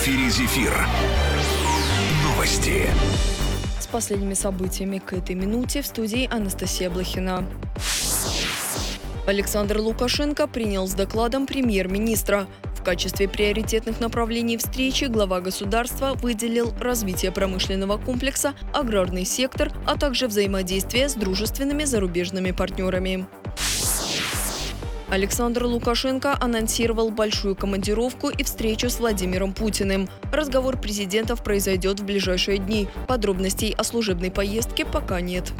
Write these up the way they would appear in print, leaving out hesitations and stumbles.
эфире «Зефир». Новости. С последними событиями к этой минуте в студии Анастасия Блохина. Александр Лукашенко принял с докладом премьер-министра. В качестве приоритетных направлений встречи глава государства выделил развитие промышленного комплекса, аграрный сектор, а также взаимодействие с дружественными зарубежными партнерами. Александр Лукашенко анонсировал большую командировку и встречу с Владимиром Путиным. Разговор президентов произойдет в ближайшие дни. Подробностей о служебной поездке пока нет.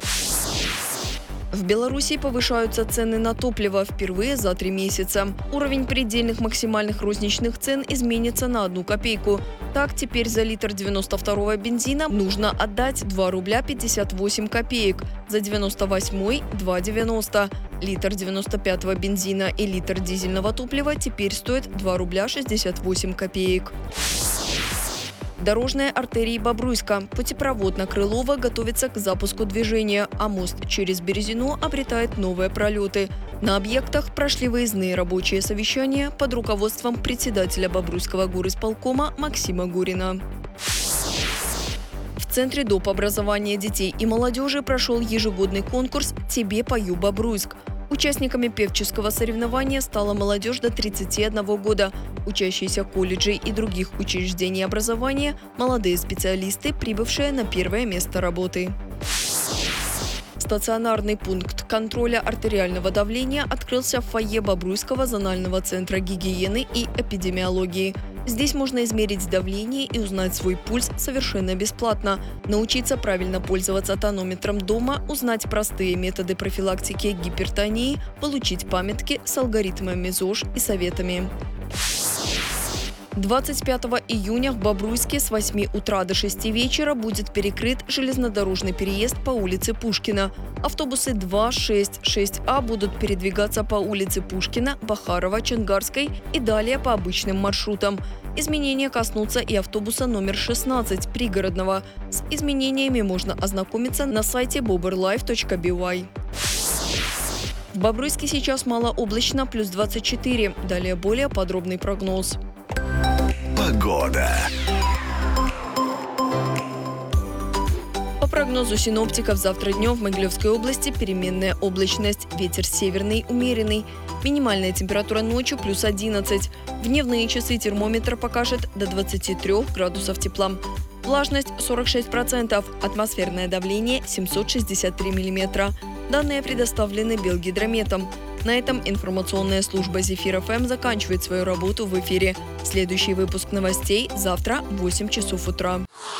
В Беларуси повышаются цены на топливо впервые за 3 месяца. Уровень предельных максимальных розничных цен изменится на 1 копейку. Так, теперь за литр 92-го бензина нужно отдать 2 рубля 58 копеек, за 98-й – 2,90. Литр 95-го бензина и литр дизельного топлива теперь стоят 2 рубля 68 копеек. Дорожная артерия Бобруйска. Путепровод на Крылова готовится к запуску движения, а мост через Березину обретает новые пролеты. На объектах прошли выездные рабочие совещания под руководством председателя Бобруйского горисполкома Максима Гурина. В Центре доп. Образования детей и молодежи прошел ежегодный конкурс «Тебе пою, Бобруйск». Участниками певческого соревнования стала молодежь до 31 года, учащиеся колледжей и других учреждений образования, молодые специалисты, прибывшие на первое место работы. Стационарный пункт контроля артериального давления открылся в фойе Бобруйского зонального центра гигиены и эпидемиологии. Здесь можно измерить давление и узнать свой пульс совершенно бесплатно, научиться правильно пользоваться тонометром дома, узнать простые методы профилактики гипертонии, получить памятки с алгоритмами ЗОЖ и советами. 25 июня в Бобруйске с 8 утра до 6 вечера будет перекрыт железнодорожный переезд по улице Пушкина. Автобусы 2, 6, 6А будут передвигаться по улице Пушкина, Бахарова, Чангарской и далее по обычным маршрутам. Изменения коснутся и автобуса номер 16 пригородного. С изменениями можно ознакомиться на сайте boberlife.by. В Бобруйске сейчас малооблачно, плюс 24. Далее более подробный прогноз. Погода. По прогнозу синоптиков, завтра днем в Могилевской области переменная облачность, ветер северный умеренный. Минимальная температура ночью плюс 11. В дневные часы термометр покажет до 23 градусов тепла. Влажность 46%, атмосферное давление 763 мм. Данные предоставлены Белгидрометом. На этом информационная служба «Зефир ФМ» заканчивает свою работу в эфире. Следующий выпуск новостей завтра в 8 часов утра.